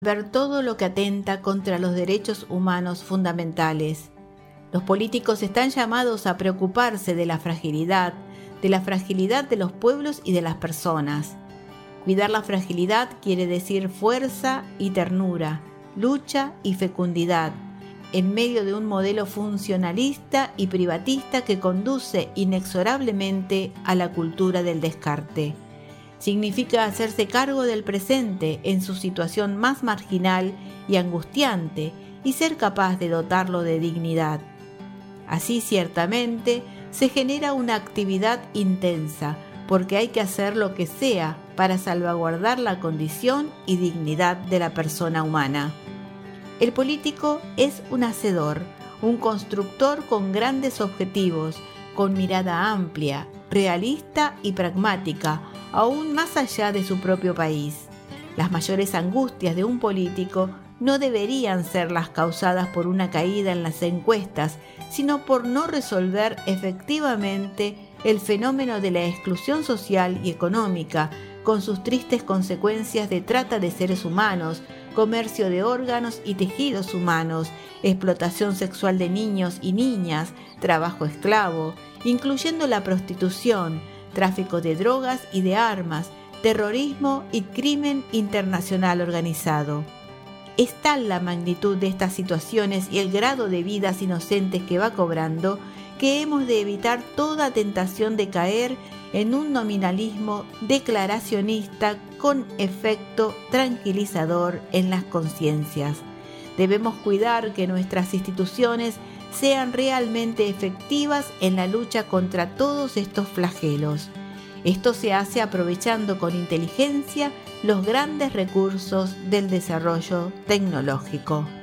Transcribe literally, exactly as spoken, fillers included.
ver todo lo que atenta contra los derechos humanos fundamentales. Los políticos están llamados a preocuparse de la fragilidad, de la fragilidad de los pueblos y de las personas. Cuidar la fragilidad quiere decir fuerza y ternura, lucha y fecundidad, en medio de un modelo funcionalista y privatista que conduce inexorablemente a la cultura del descarte. Significa hacerse cargo del presente en su situación más marginal y angustiante y ser capaz de dotarlo de dignidad. Así, ciertamente, se genera una actividad intensa, porque hay que hacer lo que sea para salvaguardar la condición y dignidad de la persona humana. El político es un hacedor, un constructor con grandes objetivos, con mirada amplia, realista y pragmática, aún más allá de su propio país. Las mayores angustias de un político no deberían ser las causadas por una caída en las encuestas, sino por no resolver efectivamente el fenómeno de la exclusión social y económica, con sus tristes consecuencias de trata de seres humanos, comercio de órganos y tejidos humanos, explotación sexual de niños y niñas, trabajo esclavo, incluyendo la prostitución, tráfico de drogas y de armas, terrorismo y crimen internacional organizado. Es tal la magnitud de estas situaciones y el grado de vidas inocentes que va cobrando que hemos de evitar toda tentación de caer en un nominalismo declaracionista con efecto tranquilizador en las conciencias. Debemos cuidar que nuestras instituciones sean realmente efectivas en la lucha contra todos estos flagelos. Esto se hace aprovechando con inteligencia los grandes recursos del desarrollo tecnológico.